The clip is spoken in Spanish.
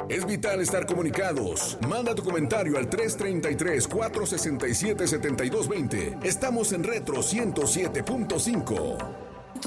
Es vital estar comunicados. Manda tu comentario al 333-467-7220. Estamos en Retro 107.5.